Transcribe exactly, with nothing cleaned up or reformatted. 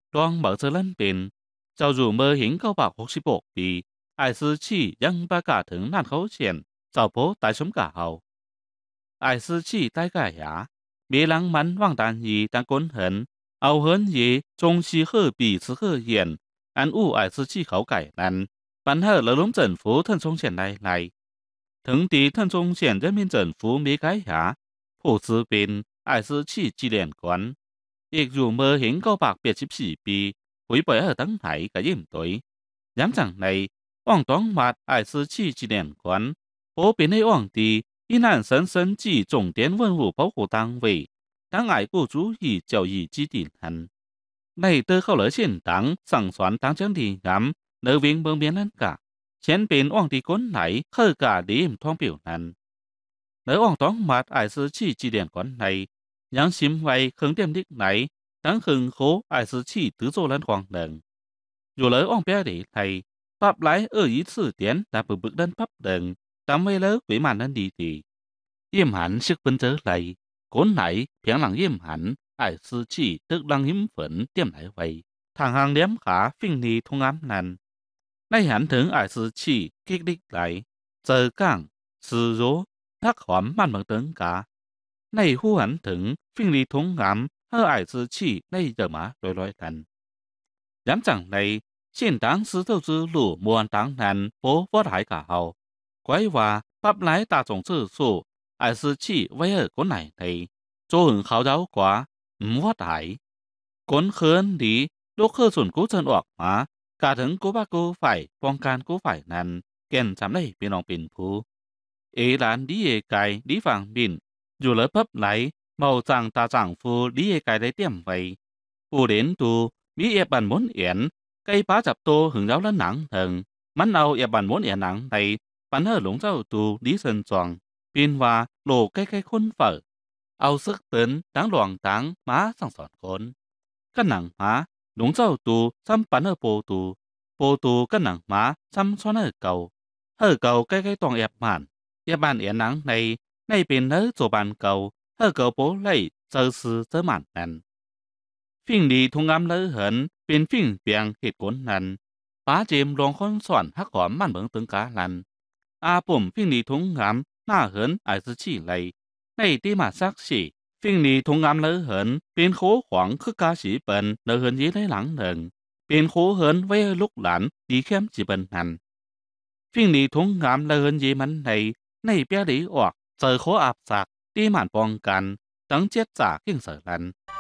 當某次撚變，就如沒顯九百六十六ปีไอซ์ชี่ยังประกาศถึงนั่นเขาเขียนเจ้าโป๊ตายสมกาเอาไอซ์ชี่ใต้กายามีหลังมันว่างดันยีดังก้นเหินเอาเหินยีจงชีเฮอปีซือเฮอเหียนอันอู้ไอซ์ชี่เขาไก่นั้นปัญหาระล้ม政府ท่านทรงเขียนไรไรถึงตีท่านทรงเขียนจะมี政府มีไก่หาผู้ซื้อเป็นไอซ์ชี่จีเลียนกวนอีกอยู่เมื่อเห็นเก้าปากเปียดสิบสี่ปีหุยปล่อยเออตั้งไหกับยิ้มตัวย้ำจังในว่างต้องมัดไอซ์ชี่จีเลียนกวนโปเป็นในว่างตี一难神神级重点文物保护单位，当爱国主义教育基地ਹਨ。này từ khâu lợi chiến đảng sang soạn tăng trưởng đi ngắm nợ viên bưng biến lên cả chiến biến oang đi cuốn này khơi cả điểm thông biểuนั้นnợ oang toán mặt ai sư chi chỉ điểm quán này yang xiêm vay khứng điểm đích này đang khứng khố ai sư chi tứ dô lên hoàng đừng dù lỡ oang bé để thầy pháp lái ở ý sự tiến đã bực bực đến pháp đừng tạm mây lỡ với màn lên đi thì yếm hẳn sức bên trở lại cuốn này phiền lặng yếm hẳn ai sư chi tức lăng hiếm phấn tiêm lại vậy thằng hàng đếm khá phình đi thông ám nàn nay hẳnถึง ai sư chi kích đích lại giờ càng sư rố thắc hoám man bằng tấn cả nay hu hẳnถึง phình đi thông ám hơ ai sư chi nay giờ mà lôi lôi lần dám chẳng này xin đáng sư thâu sư lũ muôn đáng nàn bố vót hải cả hậu quái hòa pháp lái ta tổng sư số ai sư chi với ở cuốn này này cho hưởng khảo giáo quá vót hải cuốn khớn đi lúc khơ chuẩn cố chân ọt mà cảถึง cố bác cố phải phong can cố phải nàn kèn chấm này bên lòng bình phú ế lán đi ế cài đi vàng bình dù lỡ pháp lái màu chẳng ta chẳng phu đi ế cài đấy tiệm vậy phu đến tu mỹ ế bàn muốn yến cây bá chập tô hưởng giáo lên nắng thần mắn nào ế bàn muốn yến nắng này bản hở lũng giáo tu lý sơn tròn biên hòa lộ cây cây khôn phở ao sức tấn đáng loạn đáng má sang sọt khốn các nàng má lũng giáo tu xăm bản hở bồ tu bồ tu các nàng má xăm xoắn hở cầu hở cầu cây cây toàn ép màn ép bàn yến nắng này này bên hở chỗ bàn cầu hở cầu bố lấy sơ sư sơ màn nàn phình đi thung âm lỡ hấn bên phình biang hiệt cuốn nàn bá chìm loạn khôn soạn hắc hóm màn bướng tướng cá làn a bùm phình đi thung âm na hấn ai sư chỉ lấy này đi mà sắc chỉ phình đi thung âm lỡ hấn bên khố khoảng khức cá chỉ bần lỡ hấn dĩ lấy lắng nừng bên khố hấn với lúc lãn đi khem chỉ bần hẳn phình đi thung âm lỡ hấn dĩ mắn này này bia lý ọt giờ khố áp sạc đi màn bongกัน 等chết giả kinh sở lần